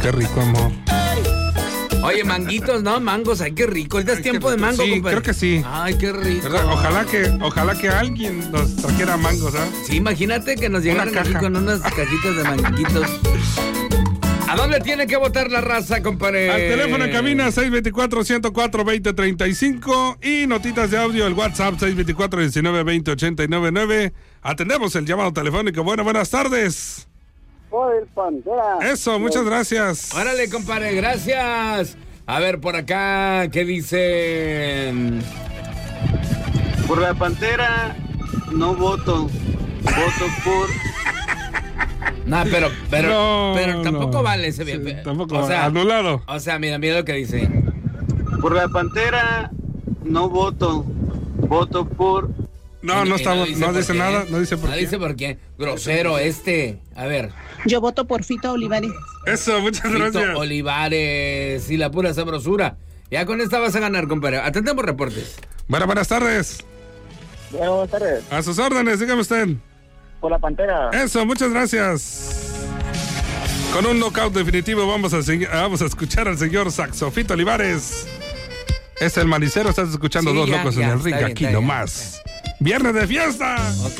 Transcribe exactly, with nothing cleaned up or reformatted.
Qué rico, amor. Oye, manguitos, ¿no? Mangos, ay, qué rico. Ahorita es tiempo de mango, sí, compadre. creo que sí. Ay, qué rico. ¿Verdad? Ojalá que, ojalá que alguien nos trajera mangos, ¿ah? Sí, imagínate que nos llegaran aquí con unas cajitas de manguitos. ¿A dónde tiene que votar la raza, compadre? Al teléfono en cabina seis dos cuatro, uno cero cuatro, dos cero tres cinco y notitas de audio, el WhatsApp seis dos cuatro, uno nueve, dos cero ocho nueve nueve. Atendemos el llamado telefónico. Bueno, buenas tardes. Por el Pantera. Eso, muchas gracias. Órale, compadre, gracias. A ver, por acá, ¿qué dicen? Por la Pantera no voto. Voto por... No, pero, pero, No, pero tampoco no. vale ese Sí, bien. tampoco o vale. sea, Anulado. O sea, mira, mira lo que dice. Por la Pantera no voto. Voto por... No, no, Y está, no por dice qué. nada, no dice por No qué. dice por qué. Grosero este. A ver. Yo voto por Fito Olivares. Eso, muchas Fito gracias. Olivares y la pura sabrosura. Ya con esta vas a ganar, compadre. Atendemos reportes. Bueno, buenas tardes. Bueno, buenas tardes. A sus órdenes, dígame usted. Por la Pantera. Eso, muchas gracias. Con un knockout definitivo vamos a, segui- vamos a escuchar al señor Saxofito Olivares. Es el manicero, estás escuchando Sí, Dos ya, Locos ya, en el está Ring, bien, aquí está bien. nomás. ¡Viernes de fiesta! Ok,